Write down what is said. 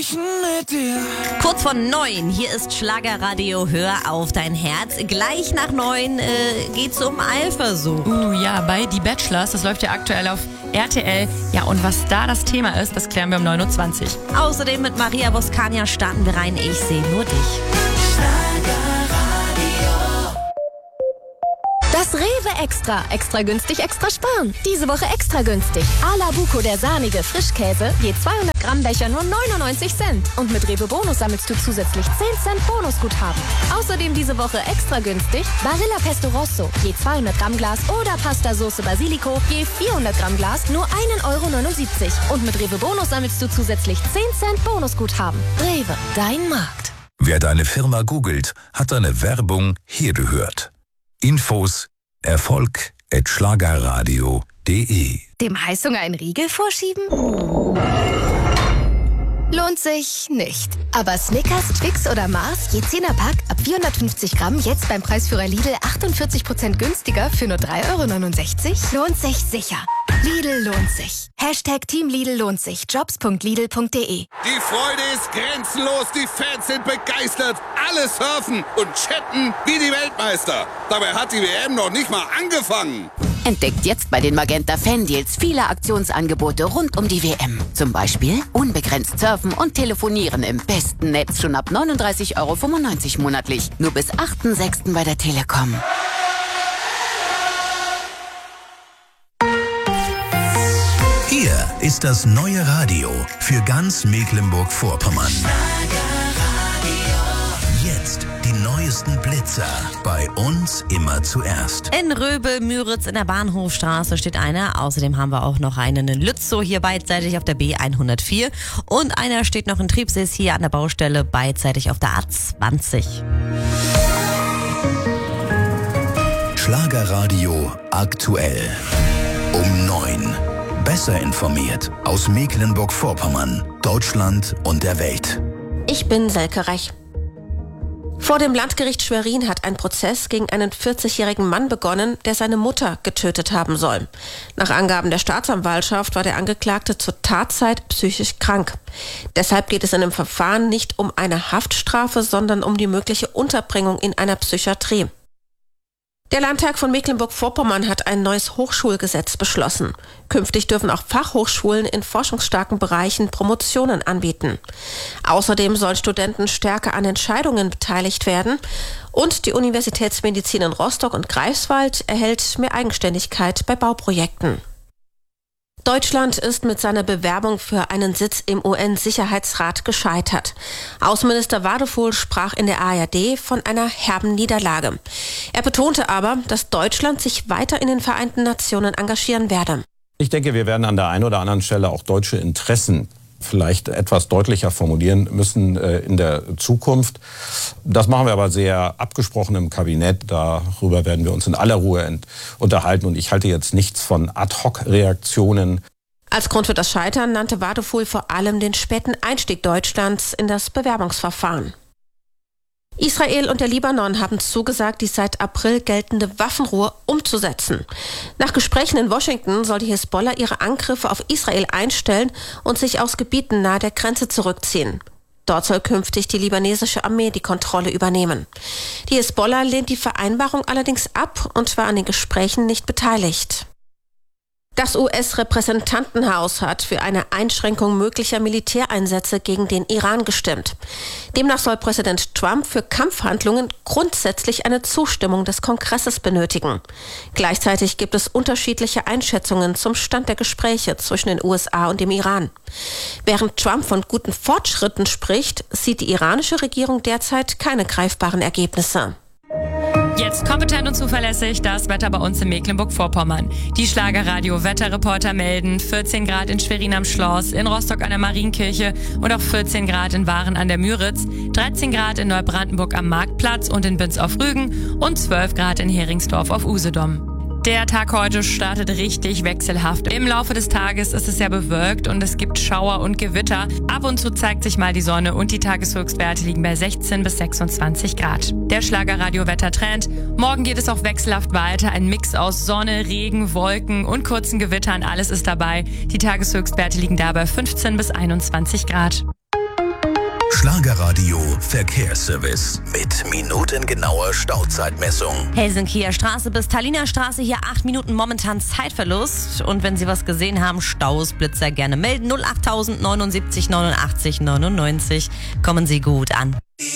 Kurz vor 9, hier ist Schlagerradio, hör auf dein Herz. Gleich nach 9 geht's um Eifersucht. Ja, bei Die Bachelors, das läuft ja aktuell auf RTL. Ja, und was da das Thema ist, das klären wir um 9.20 Uhr. Außerdem mit Maria Voskania starten wir rein, ich sehe nur dich. Das Rewe Extra. Extra günstig, extra sparen. Diese Woche extra günstig. A la Buco, der sahnige Frischkäse. Je 200 Gramm Becher nur 99 Cent. Und mit Rewe Bonus sammelst du zusätzlich 10 Cent Bonusguthaben. Außerdem diese Woche extra günstig. Barilla Pesto Rosso. Je 200 Gramm Glas oder Pasta Soße Basilico. Je 400 Gramm Glas nur 1,79 €. Und mit Rewe Bonus sammelst du zusätzlich 10 Cent Bonusguthaben. Rewe, dein Markt. Wer deine Firma googelt, hat deine Werbung hier gehört. Infos erfolg@schlagerradio.de. Dem Heißhunger einen Riegel vorschieben? Lohnt sich nicht. Aber Snickers, Twix oder Mars, je 10er Pack, ab 450 Gramm, jetzt beim Preisführer Lidl 48% günstiger für nur 3,69 €? Lohnt sich sicher. Lidl lohnt sich. Hashtag Team Lidl lohnt sich. Jobs.lidl.de. Die Freude ist grenzenlos, die Fans sind begeistert. Alle surfen und chatten wie die Weltmeister. Dabei hat die WM noch nicht mal angefangen. Entdeckt jetzt bei den Magenta Fan-Deals viele Aktionsangebote rund um die WM. Zum Beispiel unbegrenzt surfen und telefonieren im besten Netz schon ab 39,95 € monatlich. Nur bis 8.6. bei der Telekom. Hier ist das neue Radio für ganz Mecklenburg-Vorpommern. Jetzt die neuesten Blitzer. Bei uns immer zuerst. In Röbel-Müritz in der Bahnhofstraße steht einer. Außerdem haben wir auch noch einen in Lützow hier beidseitig auf der B104. Und einer steht noch in Triebsees hier an der Baustelle beidseitig auf der A20. Schlagerradio aktuell. Um 9. Besser informiert aus Mecklenburg-Vorpommern, Deutschland und der Welt. Ich bin Selke Rech. Vor dem Landgericht Schwerin hat ein Prozess gegen einen 40-jährigen Mann begonnen, der seine Mutter getötet haben soll. Nach Angaben der Staatsanwaltschaft war der Angeklagte zur Tatzeit psychisch krank. Deshalb geht es in dem Verfahren nicht um eine Haftstrafe, sondern um die mögliche Unterbringung in einer Psychiatrie. Der Landtag von Mecklenburg-Vorpommern hat ein neues Hochschulgesetz beschlossen. Künftig dürfen auch Fachhochschulen in forschungsstarken Bereichen Promotionen anbieten. Außerdem sollen Studenten stärker an Entscheidungen beteiligt werden und die Universitätsmedizin in Rostock und Greifswald erhält mehr Eigenständigkeit bei Bauprojekten. Deutschland ist mit seiner Bewerbung für einen Sitz im UN-Sicherheitsrat gescheitert. Außenminister Wadephul sprach in der ARD von einer herben Niederlage. Er betonte aber, dass Deutschland sich weiter in den Vereinten Nationen engagieren werde. Ich denke, wir werden an der einen oder anderen Stelle auch deutsche Interessen vielleicht etwas deutlicher formulieren müssen in der Zukunft. Das machen wir aber sehr abgesprochen im Kabinett. Darüber werden wir uns in aller Ruhe unterhalten. Und ich halte jetzt nichts von Ad-hoc-Reaktionen. Als Grund für das Scheitern nannte Wadephul vor allem den späten Einstieg Deutschlands in das Bewerbungsverfahren. Israel und der Libanon haben zugesagt, die seit April geltende Waffenruhe umzusetzen. Nach Gesprächen in Washington soll die Hisbollah ihre Angriffe auf Israel einstellen und sich aus Gebieten nahe der Grenze zurückziehen. Dort soll künftig die libanesische Armee die Kontrolle übernehmen. Die Hisbollah lehnt die Vereinbarung allerdings ab und war an den Gesprächen nicht beteiligt. Das US-Repräsentantenhaus hat für eine Einschränkung möglicher Militäreinsätze gegen den Iran gestimmt. Demnach soll Präsident Trump für Kampfhandlungen grundsätzlich eine Zustimmung des Kongresses benötigen. Gleichzeitig gibt es unterschiedliche Einschätzungen zum Stand der Gespräche zwischen den USA und dem Iran. Während Trump von guten Fortschritten spricht, sieht die iranische Regierung derzeit keine greifbaren Ergebnisse. Jetzt kompetent und zuverlässig das Wetter bei uns in Mecklenburg-Vorpommern. Die Schlagerradio-Wetterreporter melden 14 Grad in Schwerin am Schloss, in Rostock an der Marienkirche und auch 14 Grad in Waren an der Müritz, 13 Grad in Neubrandenburg am Marktplatz und in Binz auf Rügen und 12 Grad in Heringsdorf auf Usedom. Der Tag heute startet richtig wechselhaft. Im Laufe des Tages ist es sehr bewölkt und es gibt Schauer und Gewitter. Ab und zu zeigt sich mal die Sonne und die Tageshöchstwerte liegen bei 16 bis 26 Grad. Der Schlagerradio-Wettertrend. Morgen geht es auch wechselhaft weiter. Ein Mix aus Sonne, Regen, Wolken und kurzen Gewittern. Alles ist dabei. Die Tageshöchstwerte liegen dabei 15 bis 21 Grad. Schlagerradio Verkehrsservice mit minutengenauer Stauzeitmessung. Helsinkier Straße bis Tallinner Straße, hier 8 Minuten momentan Zeitverlust. Und wenn Sie was gesehen haben, Staus, Blitzer gerne melden. 08000 79 89 99. Kommen Sie gut an.